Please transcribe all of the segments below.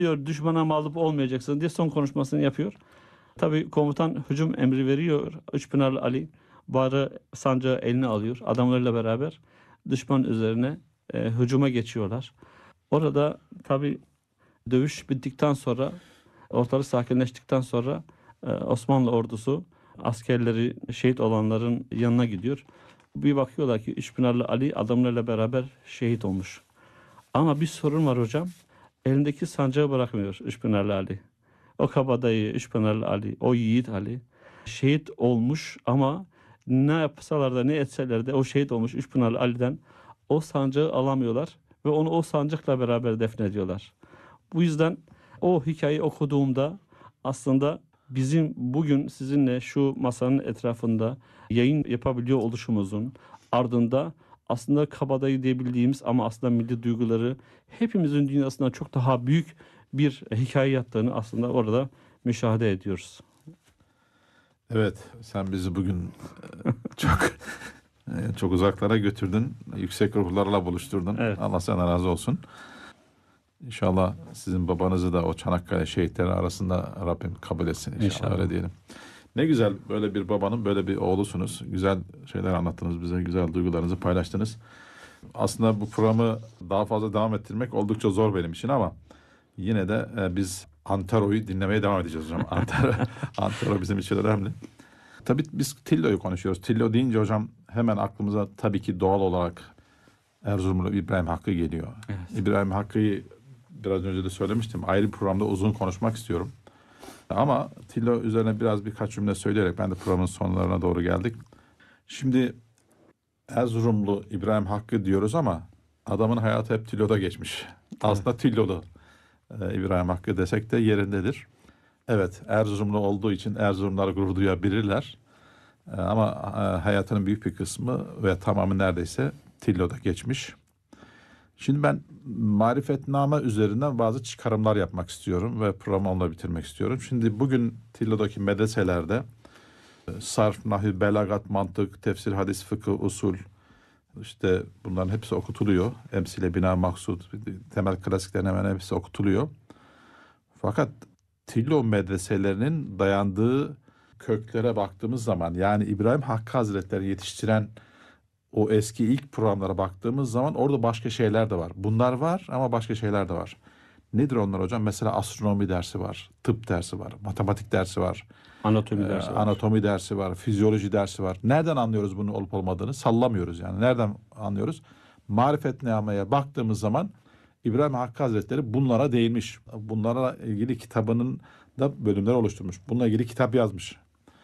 Diyor düşmana mağlup olmayacaksın diye son konuşmasını yapıyor. Tabii komutan hücum emri veriyor. Üçpınarlı Ali barı sancağı eline alıyor. Adamlarıyla beraber düşman üzerine hücuma geçiyorlar. Orada tabii dövüş bittikten sonra ortalık sakinleştikten sonra Osmanlı ordusu askerleri şehit olanların yanına gidiyor. Bir bakıyorlar ki Üçpınarlı Ali adamlarıyla beraber şehit olmuş. Ama bir sorun var hocam. Elindeki sancağı bırakmıyor Üçpınarlı Ali. O kabadayı Üçpınarlı Ali, o yiğit Ali şehit olmuş ama ne yapsalar da ne etseler de o şehit olmuş Üçpınarlı Ali'den o sancağı alamıyorlar ve onu o sancakla beraber defnediyorlar. Bu yüzden o hikayeyi okuduğumda aslında bizim bugün sizinle şu masanın etrafında yayın yapabiliyor oluşumuzun ardında aslında kabadayı diyebildiğimiz ama aslında milli duyguları hepimizin dünyasında çok daha büyük bir hikaye yattığını aslında orada müşahede ediyoruz. Evet, sen bizi bugün çok çok uzaklara götürdün. Yüksek ruhlarla buluşturdun. Evet. Allah senden razı olsun. İnşallah sizin babanızı da o Çanakkale şehitleri arasında Rabbim kabul etsin inşallah. İnşallah. Öyle diyelim. Ne güzel böyle bir babanın böyle bir oğlusunuz. Güzel şeyler anlattınız bize. Güzel duygularınızı paylaştınız. Aslında bu programı daha fazla devam ettirmek oldukça zor benim için ama yine de biz Antaro'yu dinlemeye devam edeceğiz hocam. Antaro bizim için önemli. Tabii biz Tillo'yu konuşuyoruz. Tillo deyince hocam hemen aklımıza tabii ki doğal olarak Erzurumlu İbrahim Hakkı geliyor. Evet. İbrahim Hakkı'yı biraz önce de söylemiştim. Ayrı bir programda uzun konuşmak istiyorum. Ama Tillo üzerine birkaç cümle söyleyerek ben de programın sonlarına doğru geldik. Şimdi Erzurumlu İbrahim Hakkı diyoruz ama adamın hayatı hep Tillo'da geçmiş. Aslında Tillolu İbrahim Hakkı desek de yerindedir. Evet, Erzurumlu olduğu için Erzurumlar gurur duyabilirler. Ama hayatının büyük bir kısmı ve tamamı neredeyse Tillo'da geçmiş. Şimdi ben marifetname üzerinden bazı çıkarımlar yapmak istiyorum ve programı onunla bitirmek istiyorum. Şimdi bugün Tillo'daki medreselerde sarf, nahv, belagat, mantık, tefsir, hadis, fıkıh, usul, işte bunların hepsi okutuluyor. Emsile, bina, maksud, temel klasiklerin hemen hepsi okutuluyor. Fakat Tillo medreselerinin dayandığı köklere baktığımız zaman, yani İbrahim Hakkı Hazretleri yetiştiren o eski ilk programlara baktığımız zaman orada başka şeyler de var. Bunlar var ama başka şeyler de var. Nedir onlar hocam? Mesela astronomi dersi var, tıp dersi var, matematik dersi var, Anatomi dersi var. anatomi dersi var, fizyoloji dersi var. Nereden anlıyoruz bunun olup olmadığını? Sallamıyoruz yani. Nereden anlıyoruz? Marifetname'ye baktığımız zaman İbrahim Hakkı Hazretleri bunlara değinmiş. Bunlara ilgili kitabının da bölümler oluşturmuş. Bununla ilgili kitap yazmış.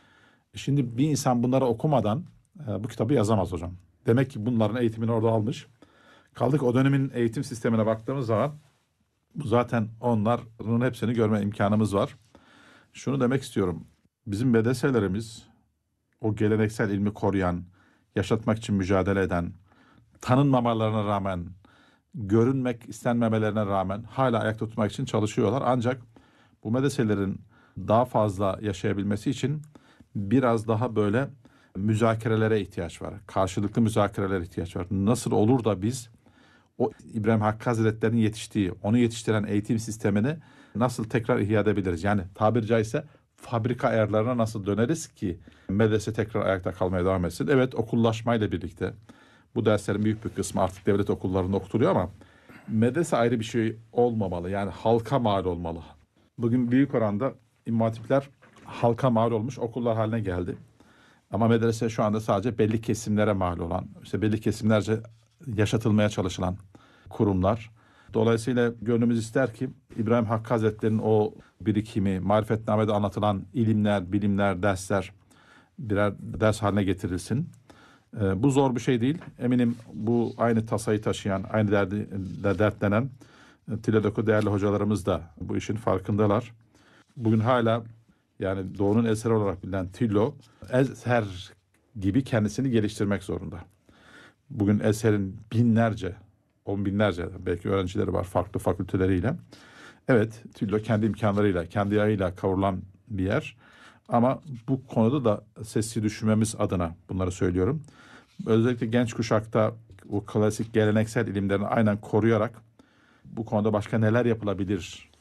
Şimdi bir insan bunları okumadan bu kitabı yazamaz hocam. Demek ki bunların eğitimini orada almış. Kaldı ki o dönemin eğitim sistemine baktığımız zaman bu zaten onların hepsini görme imkanımız var. Şunu demek istiyorum. Bizim medreselerimiz o geleneksel ilmi koruyan, yaşatmak için mücadele eden, tanınmamalarına rağmen, görünmek istenmemelerine rağmen hala ayakta tutmak için çalışıyorlar. Ancak bu medreselerin daha fazla yaşayabilmesi için biraz daha böyle müzakerelere ihtiyaç var. Karşılıklı müzakerelere ihtiyaç var. Nasıl olur da biz o İbrahim Hakkı Hazretleri'nin yetiştiği, onu yetiştiren eğitim sistemini nasıl tekrar ihya edebiliriz? Yani tabiri caizse fabrika ayarlarına nasıl döneriz ki medrese tekrar ayakta kalmaya devam etsin? Evet, okullaşmayla birlikte bu derslerin büyük bir kısmı artık devlet okullarında okutuluyor ama medrese ayrı bir şey olmamalı. Yani halka mal olmalı. Bugün büyük oranda İmam Hatipler halka mal olmuş okullar haline geldi. Ama medrese şu anda sadece belli kesimlere mal olan, işte belli kesimlerce yaşatılmaya çalışılan kurumlar. Dolayısıyla gönlümüz ister ki İbrahim Hakkı Hazretleri'nin o birikimi, marifetnamede anlatılan ilimler, bilimler, dersler birer ders haline getirilsin. Bu zor bir şey değil. Eminim bu aynı tasayı taşıyan, aynı dertlenen Tillo'daki değerli hocalarımız da bu işin farkındalar. Bugün hala yani Doğu'nun eseri olarak bilinen Tillo, eser gibi kendisini geliştirmek zorunda. Bugün eserin binlerce, on binlerce belki öğrencileri var farklı fakülteleriyle. Evet, Tillo kendi imkanlarıyla, kendi ayağıyla kavrulan bir yer. Ama bu konuda da sesi düşürmemiz adına bunları söylüyorum. Özellikle genç kuşakta o klasik geleneksel ilimlerini aynen koruyarak bu konuda başka neler yapılabilir